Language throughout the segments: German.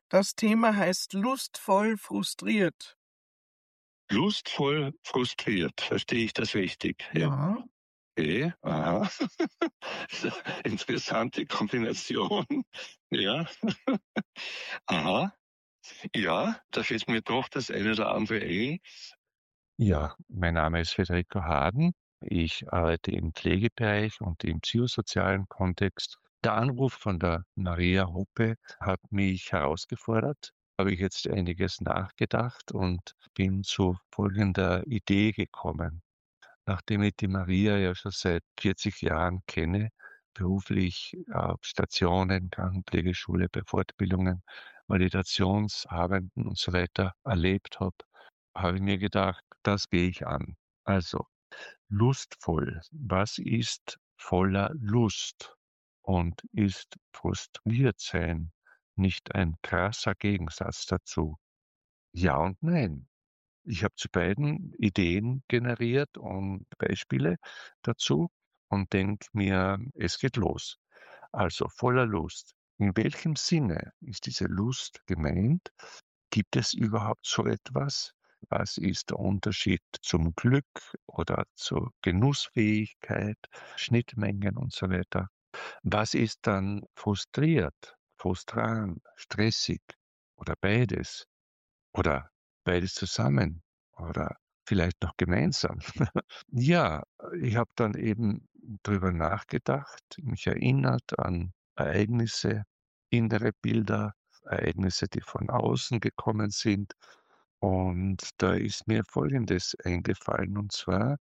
Das Thema heißt lustvoll frustriert. Lustvoll frustriert, verstehe ich das richtig? Ja. Ja. Okay, aha. Interessante Kombination. Ja, aha. Ja, da fällt mir doch das eine oder andere ein. Ja, mein Name ist Federico Hagen. Ich arbeite im Pflegebereich und im psychosozialen Kontext. Der Anruf von der Maria Hoppe hat mich herausgefordert. Habe ich jetzt einiges nachgedacht und bin zu folgender Idee gekommen. Nachdem ich die Maria ja schon seit 40 Jahren kenne, beruflich auf Stationen, Krankenpflegeschule, bei Fortbildungen, Validationsarbeiten und so weiter erlebt habe ich mir gedacht, das gehe ich an. Also lustvoll. Was ist voller Lust? Und ist frustriert sein nicht ein krasser Gegensatz dazu? Ja und nein. Ich habe zu beiden Ideen generiert und Beispiele dazu und denke mir, es geht los. Also voller Lust. In welchem Sinne ist diese Lust gemeint? Gibt es überhaupt so etwas? Was ist der Unterschied zum Glück oder zur Genussfähigkeit, Schnittmengen und so weiter? Was ist dann frustriert, frustrant, stressig oder beides? Oder beides zusammen oder vielleicht noch gemeinsam. Ja, ich habe dann eben drüber nachgedacht, mich erinnert an Ereignisse, innere Bilder, Ereignisse, die von außen gekommen sind. Und da ist mir Folgendes eingefallen, und zwar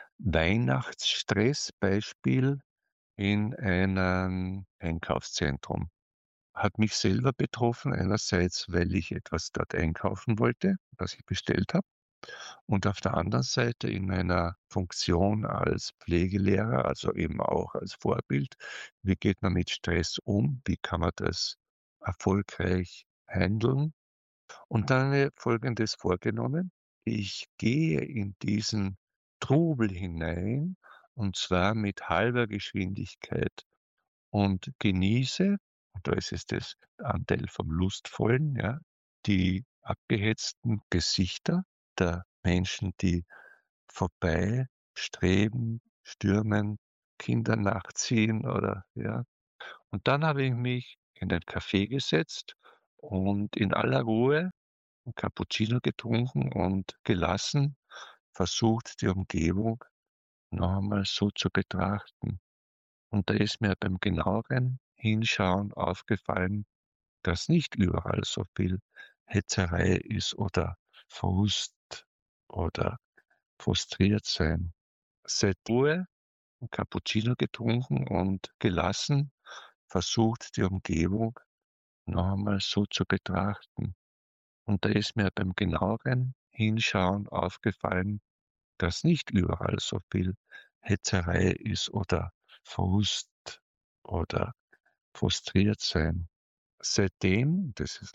Weihnachtsstressbeispiel in einem Einkaufszentrum. Hat mich selber betroffen, einerseits, weil ich etwas dort einkaufen wollte, was ich bestellt habe, und auf der anderen Seite in meiner Funktion als Pflegelehrer, also eben auch als Vorbild. Wie geht man mit Stress um? Wie kann man das erfolgreich handeln? Und dann habe ich Folgendes vorgenommen: Ich gehe in diesen Trubel hinein, und zwar mit halber Geschwindigkeit und genieße, und da ist es das Anteil vom Lustvollen, ja, die abgehetzten Gesichter der Menschen, die vorbei streben, stürmen, Kinder nachziehen oder ja. Und dann habe ich mich in ein Café gesetzt und in aller Ruhe 'n Cappuccino getrunken und gelassen versucht, die Umgebung noch einmal so zu betrachten. Und da ist mir beim genaueren Hinschauen aufgefallen, dass nicht überall so viel Hetzerei ist oder Frust oder frustriert sein. Seit Ruhe 'n Cappuccino getrunken und gelassen versucht, die Umgebung noch einmal so zu betrachten. Und da ist mir beim genaueren Hinschauen aufgefallen, dass nicht überall so viel Hetzerei ist oder Frust oder frustriert sein. Seitdem, das ist